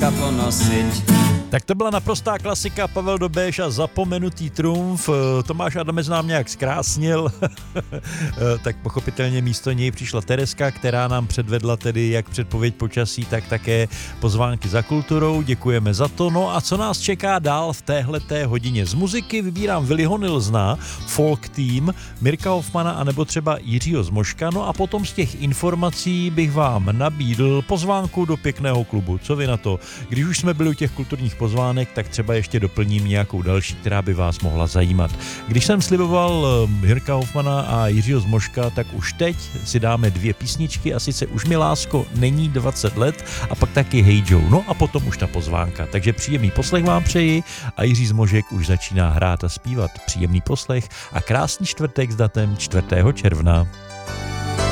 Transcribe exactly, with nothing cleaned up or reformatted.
Jirka ponosiť. Tak to byla naprostá klasika, Pavel Dobeš a Zapomenutý trumf. Tomáš Adamec nám nějak zkrásnil, tak pochopitelně místo něj přišla Tereska, která nám předvedla tedy jak předpověď počasí, tak také pozvánky za kulturou. Děkujeme za to. No a co nás čeká dál v téhleté hodině? Z muziky vybírám Willyho Nilsna, Folk Team, Mirka Hoffmana a nebo třeba Jiřího Zmoška. No a potom z těch informací bych vám nabídl pozvánku do pěkného klubu. Co vy na to? Když už jsme byli u těch kulturních pozvánek, tak třeba ještě doplním nějakou další, která by vás mohla zajímat. Když jsem sliboval Jirka Hoffmana a Jiřího Zmoška, tak už teď si dáme dvě písničky a sice Už mi lásko není dvacet let a pak taky Hey Joe. No a potom už ta pozvánka. Takže příjemný poslech vám přeji a Jiří Zmožek už začíná hrát a zpívat. Příjemný poslech a krásný čtvrtek s datem čtvrtého června.